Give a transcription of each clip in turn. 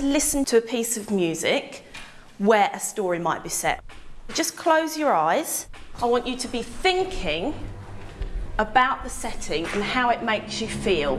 listen to a piece of music where a story might be set. Just close your eyes. I want you to be thinking about the setting and how it makes you feel.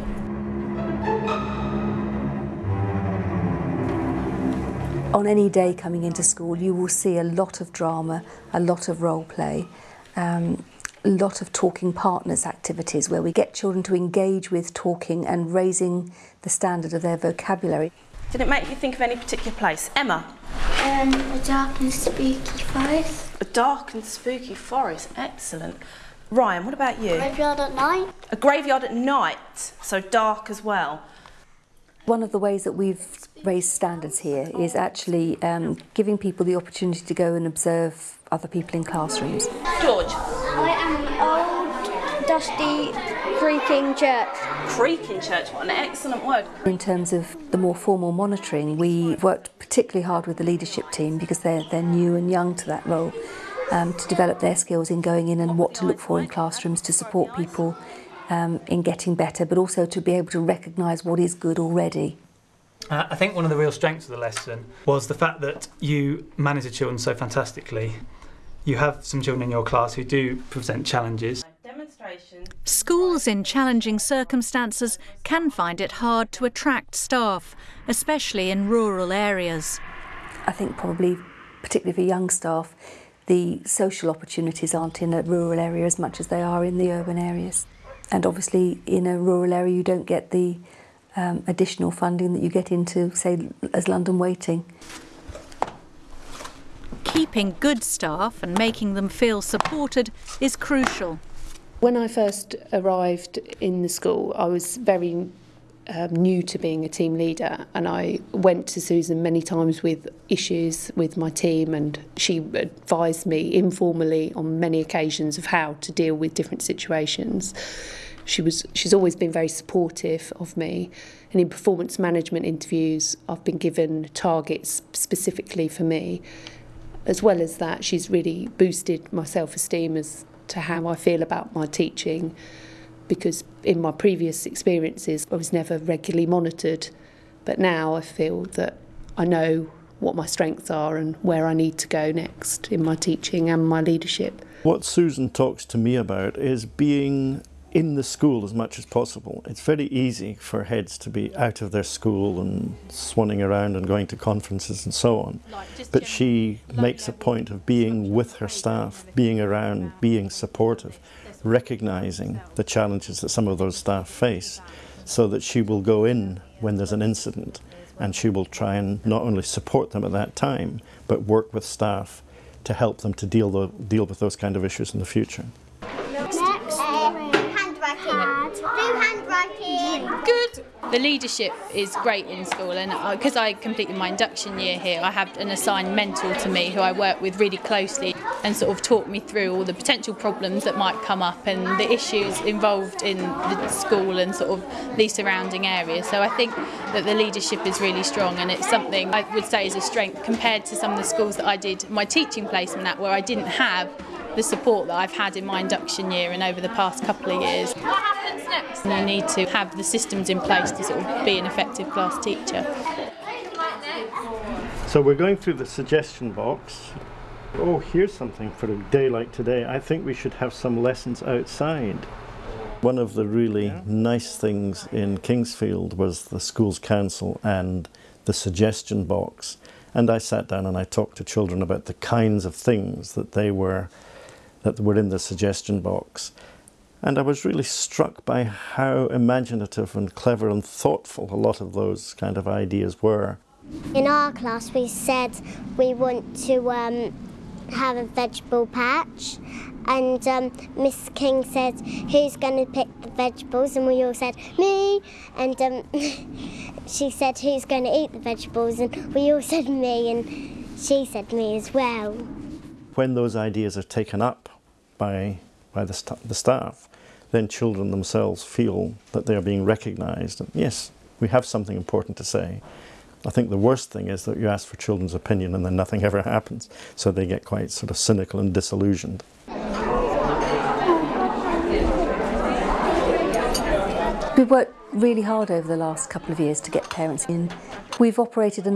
On any day coming into school, you will see a lot of drama, a lot of role play, a lot of talking partners activities where we get children to engage with talking and raising the standard of their vocabulary. Did it make you think of any particular place? Emma? A dark and spooky forest. A dark and spooky forest, excellent. Ryan, what about you? Graveyard at night. A graveyard at night, so dark as well. One of the ways that we've raised standards here is actually giving people the opportunity to go and observe other people in classrooms. George? I am an old, dusty, creaking church. Creaking church, what an excellent word. In terms of the more formal monitoring, we worked particularly hard with the leadership team because they're new and young to that role, to develop their skills in going in and what to look for in classrooms to support people in getting better, but also to be able to recognise what is good already. I think one of the real strengths of the lesson was the fact that you manage the children so fantastically. You have some children in your class who do present challenges. Schools in challenging circumstances can find it hard to attract staff, especially in rural areas. I think probably, particularly for young staff, the social opportunities aren't in a rural area as much as they are in the urban areas. And obviously in a rural area you don't get the additional funding that you get into, say, as London Waiting. Keeping good staff and making them feel supported is crucial. When I first arrived in the school, I was very new to being a team leader, and I went to Susan many times with issues with my team, and she advised me informally on many occasions of how to deal with different situations. She's always been very supportive of me, and in performance management interviews I've been given targets specifically for me. As well as that, she's really boosted my self-esteem as to how I feel about my teaching, because in my previous experiences I was never regularly monitored, but now I feel that I know what my strengths are and where I need to go next in my teaching and my leadership. What Susan talks to me about is being in the school as much as possible. It's very easy for heads to be out of their school and swanning around and going to conferences and so on. But she makes a point of being with her staff, being around, being supportive, recognising the challenges that some of those staff face, so that she will go in when there's an incident and she will try and not only support them at that time, but work with staff to help them to deal with those kind of issues in the future. Good. The leadership is great in school, and because I completed my induction year here, I have an assigned mentor to me who I work with really closely and sort of talk me through all the potential problems that might come up and the issues involved in the school and sort of the surrounding area. So I think that the leadership is really strong, and it's something I would say is a strength compared to some of the schools that I did my teaching placement at, where I didn't have the support that I've had in my induction year and over the past couple of years. What happens next? You need to have the systems in place to sort of be an effective class teacher. So we're going through the suggestion box. Oh, here's something for a day like today. I think we should have some lessons outside. One of the really nice things in Kingsfield was the schools council and the suggestion box. And I sat down and I talked to children about the kinds of things that were in the suggestion box. And I was really struck by how imaginative and clever and thoughtful a lot of those kind of ideas were. In our class we said we want to have a vegetable patch, and Miss King said, who's going to pick the vegetables, and we all said, me, and she said, who's going to eat the vegetables, and we all said me, and she said me as well. When those ideas are taken up by the staff, then children themselves feel that they are being recognised, and yes, we have something important to say. I think the worst thing is that you ask for children's opinion and then nothing ever happens, so they get quite sort of cynical and disillusioned. We've worked really hard over the last couple of years to get parents in. We've operated a